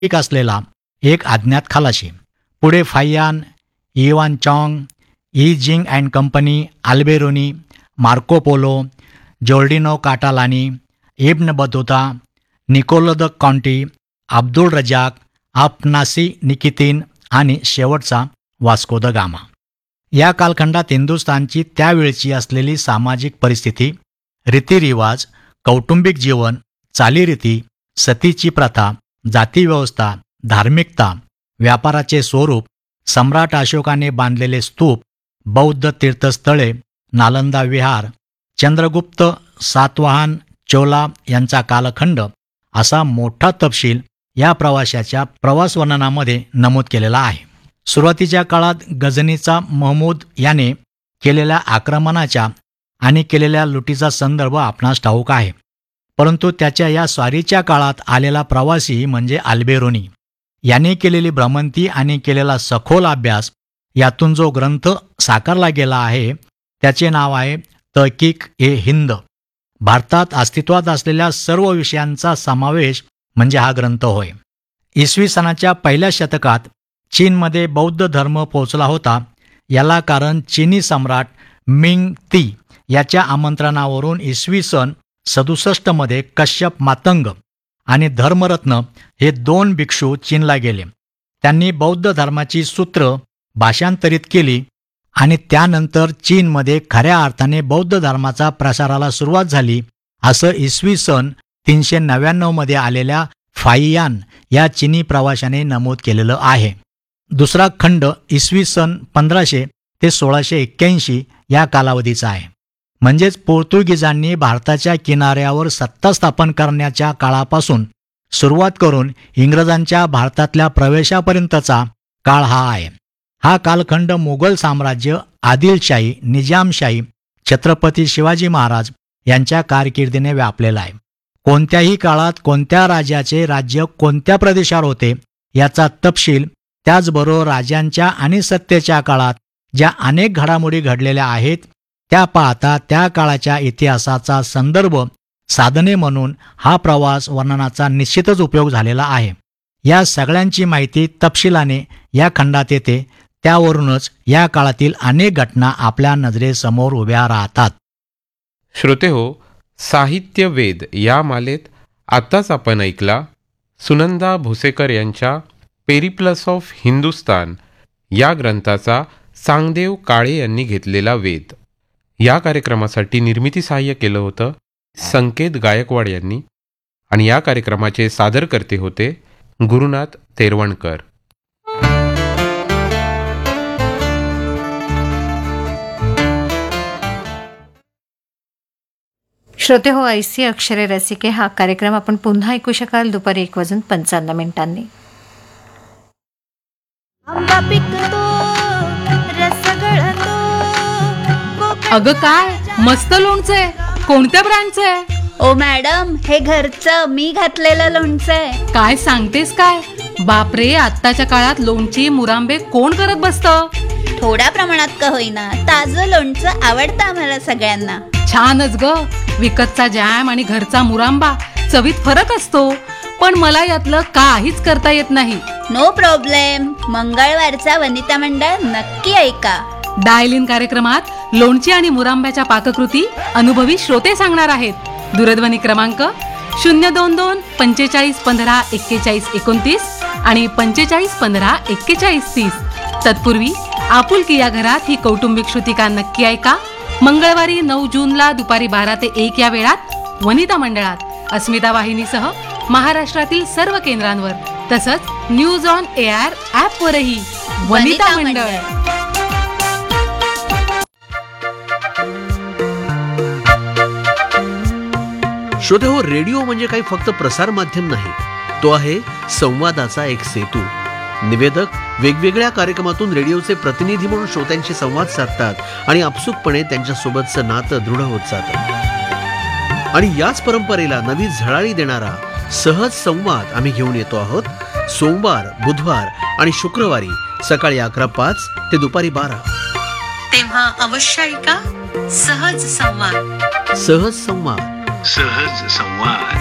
एक असलेला एक अज्ञात खलाशी. पुढे फाययान, इवान चॉंग, E Jing and company, Alberuni, Marco Polo, जोर्डिनो काटालानी, ibn Battuta, Niccolo the कॉन्टी, Abdul Razak, अफनासी निकितीन आणि शेवटचा वास्को द गामा. या कालखंडात हिंदुस्थानची त्यावेळची असलेली सामाजिक परिस्थिती, रीतिरिवाज, कौटुंबिक जीवन, चालीरीती, सतीची प्रथा, जातीव्यवस्था, धार्मिकता, व्यापाराचे स्वरूप, सम्राट अशोकाने बांधलेले स्तूप, बौद्ध तीर्थस्थळे, नालंदा विहार, चंद्रगुप्त सातवाहन चोला यांचा कालखंड असा मोठा तपशील या प्रवाशाच्या प्रवास वर्णनामध्ये नमूद केलेला आहे. सुरुवातीच्या काळात गझनीचा महमूद याने केलेल्या आक्रमणाच्या आणि केलेल्या लुटीचा संदर्भ आपणास ठाऊक आहे. परंतु त्याच्या या स्वारीच्या काळात आलेला प्रवासी म्हणजे अल्बेरोनी याने केलेली भ्रमंती आणि केलेला सखोल अभ्यास यातून जो ग्रंथ साकारला गेला आहे त्याचे नाव आहे तहकीक ए हिंद. भारतात अस्तित्वात असलेल्या सर्व विषयांचा समावेश म्हणजे हा ग्रंथ होय. इसवी सनाच्या पहिल्या शतकात चीनमध्ये बौद्ध धर्म पोचला होता. याला कारण चीनी सम्राट मिंग ती याच्या आमंत्रणावरून इसवी सन 67 मध्ये कश्यप मातंग आणि धर्मरत्न हे 2 भिक्षू चीनला गेले. त्यांनी बौद्ध धर्माची सूत्र भाषांतरित केली आणि त्यानंतर चीनमध्ये खऱ्या अर्थाने बौद्ध धर्माचा प्रसाराला सुरुवात झाली असं इसवी सन 399 मध्ये आलेल्या फाययान या चीनी प्रवाशाने नमूद केलेलं आहे. दुसरा खंड इसवी सन 1500 ते 1681 या कालावधीचा आहे. म्हणजेच पोर्तुगीजांनी भारताच्या किनाऱ्यावर सत्ता स्थापन करण्याच्या काळापासून सुरुवात करून इंग्रजांच्या भारतातल्या प्रवेशापर्यंतचा काळ हा आहे. हा कालखंड मुघल साम्राज्य, आदिलशाही, निजामशाही, छत्रपती शिवाजी महाराज यांच्या कारकिर्दीने व्यापलेला आहे. कोणत्याही काळात कोणत्या राजाचे राज्य कोणत्या प्रदेशावर होते याचा तपशील, त्याचबरोबर राजांच्या आणि सत्तेच्या काळात ज्या अनेक घडामोडी घडलेल्या आहेत त्या पाहता त्या काळाच्या इतिहासाचा संदर्भ साधने म्हणून हा प्रवास वर्णनाचा निश्चितच उपयोग झालेला आहे. या सगळ्यांची माहिती तपशिलाने या खंडात येते. त्यावरूनच या काळातील अनेक घटना आपल्या नजरेसमोर उभ्या राहतात. श्रोतेहो, साहित्य वेद या मालेत आत्ताच आपण ऐकला सुनंदा भोसेकर यांच्या पेरिप्लस ऑफ हिंदुस्तान या ग्रंथाचा सांगदेव काळे यांनी घेतलेला वेध. या कार्यक्रमासाठी निर्मिती सहाय्य केलं होतं संकेत गायकवाड यांनी आणि या कार्यक्रमाचे सादरकर्ते होते गुरुनाथ तेरवणकर. श्रोते हो, ऐसी अक्षरे रसिके हा कार्यक्रम आपण पुन्हा ऐकू शकाल दुपारी 1:55. अगं काय मस्त लोणचं आहे. कोणत्या ब्रँडचं आहे? ओ मॅडम, हे घरचं मी घातलेलं लोणचं आहे. काय सांगतेस काय? बापरे, आत्ताच्या काळात लोणची मुरांबे कोण करत बसतं? थोड्या प्रमाणात का होईना ताजं लोणचं आवडतं आम्हाला सगळ्यांना. छानच ग. विकतचा जॅम आणि घरचा मुरांबा चवीत फरक असतो, पण मला यातलं काहीच करता येत नाही. No problem. मंगळवारचा वनिता मंडळ नक्की ऐका. डायल इन कार्यक्रमात लोणची आणि मुरांब्याच्या पाककृती अनुभवी श्रोते सांगणार आहेत. दूरध्वनी क्रमांक 022 45 15 41 29 आणि 45 15 41 30. तत्पूर्वी आपुलकी या घरात ही कौटुंबिक श्रुतिका नक्की ऐका. मंगळवारी 9 जूनला दुपारी 12 ते 1 या वेळात वनिता मंडळात अस्मिता वाहिनीसह महाराष्ट्रातील सर्व केंद्रांवर, तसंच न्यूज ऑन एआर ॲपवरही वनिता मंडळ. श्रोते हो, रेडिओ म्हणजे काही फक्त प्रसार माध्यम नाही, तो आहे संवादाचा एक सेतू. निवेदक वेगवेगळ्या कार्यक्रमातून रेडिओचे प्रतिनिधी म्हणून श्रोत्यांशी संवाद साधतात आणि आपसुकपणे त्यांच्यासोबतचं नातं दृढ होत जातं. आणि याच परंपरेला नवी झळाळी देणारा सहज संवाद आम्ही घेऊन येतो आहोत. सोमवार, बुधवार आणि शुक्रवारी सकाळी 11:05 ते दुपारी 12. तेव्हा अवश्य ऐका सहज संवाद. सहज संवाद. सहज संवाद.